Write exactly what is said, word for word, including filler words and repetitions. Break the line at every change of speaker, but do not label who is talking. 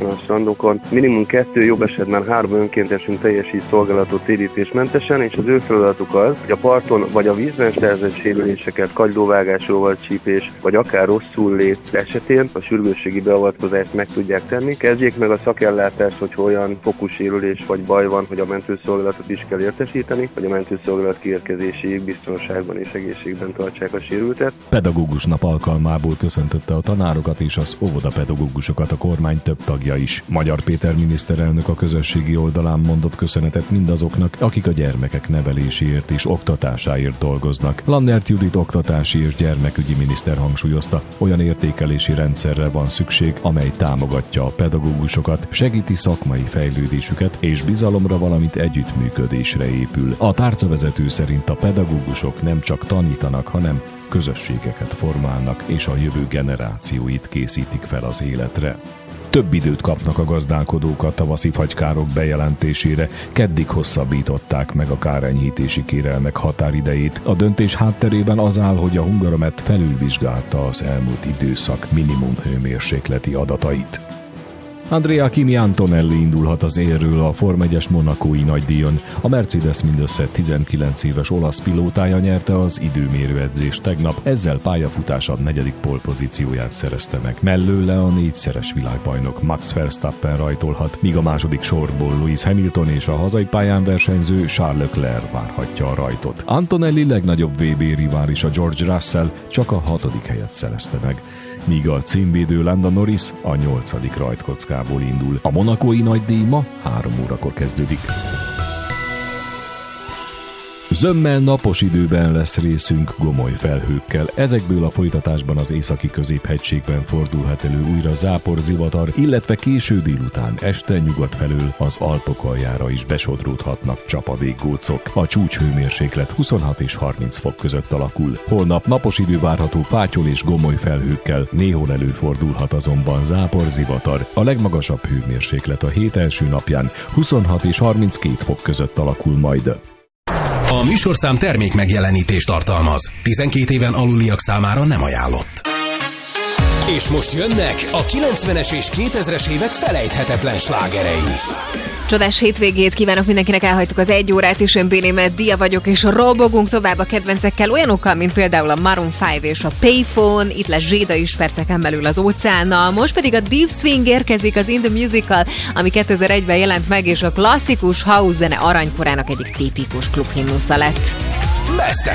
a strandokon. Minimum kettő, jobb esetben három önkéntesünk teljesít szolgálatot térítésmentesen, és az ő feladatuk az, hogy a parton vagy a vízben szerzett sérüléseket, kagylóvágás, rovarcsípés, vagy akár rosszul lét esetén a sürgősségi beavatkozást meg tudják tenni. Kezdjék meg a szakellátást, hogy olyan fokú sérülés vagy baj van, hogy a mentőszolgálatot is kell értesíteni, hogy a mentőszolgálat kiérkezéséig biztonságban és egészségben tartsák a sérültet.
Pedagógus nap alkalmából köszöntötte a tanárokat és az óvodapedagógusokat a kormány több tagja is. Magyar Péter miniszterelnök a közösségi oldalán mondott köszönetet mindazoknak, akik a gyermekek neveléséért és oktatásáért dolgoznak. Lannert Judit oktatási és gyermekügyi miniszter hangsúlyozta, olyan értékelési rendszerre van szükség, amely támogatja a pedagógusokat, segíti szakmai fejlődésüket és bizalomra, valamint együttműködésre épül. A tárcavezető szerint a pedagógusok nem csak tanítanak, hanem közösségeket formálnak, és a jövő generációit készítik fel az életre. Több időt kapnak a gazdálkodók a tavaszi fagykárok bejelentésére, keddig hosszabbították meg a kárenyhítési kérelmek határidejét. A döntés hátterében az áll, hogy a Hungaromet felülvizsgálta az elmúlt időszak minimum hőmérsékleti adatait. Andrea Kimi Antonelli indulhat az élről a Forma egyes monacói nagydíjon. A Mercedes mindössze tizenkilenc éves olasz pilótája nyerte az időmérőedzést tegnap, ezzel pályafutása negyedik pole-pozícióját szerezte meg. Mellőle a négyszeres világbajnok Max Verstappen rajtolhat, míg a második sorból Lewis Hamilton és a hazai pályán versenyző Charles Leclerc várhatja a rajtot. Antonelli legnagyobb vé bé riválisa George Russell csak a hatodik helyet szerezte meg, míg a címvédő Lando Norris a nyolcadik rajtkockából indul. A monacói nagydíj ma három órakor kezdődik. Zömmel napos időben lesz részünk gomoly felhőkkel. Ezekből a folytatásban az északi középhegységben fordulhat elő újra záporzivatar, illetve késő délután este nyugat felől az Alpok aljára is besodródhatnak csapadékgócok. A csúcshőmérséklet huszonhat és harminc fok között alakul. Holnap napos idő várható fátyol és gomoly felhőkkel, néhol előfordulhat azonban záporzivatar. A legmagasabb hőmérséklet a hét első napján huszonhat és harminckét fok között alakul majd.
A műsorszám termék megjelenítést tartalmaz. tizenkét éven aluliak számára nem ajánlott. És most jönnek a kilencvenes és kétezres évek felejthetetlen slágerei.
Csodás hétvégét kívánok mindenkinek, elhagytuk az egy órát, és én Bénémet Dia vagyok, és robogunk tovább a kedvencekkel, olyanokkal, mint például a Maroon öt és a Payphone, itt lesz Zséda is perceken belül az óceánnal, most pedig a Deep Swing érkezik az In The Musical, ami kétezer-egyben jelent meg, és a klasszikus house zene aranykorának egyik tipikus klubhimnusza lett.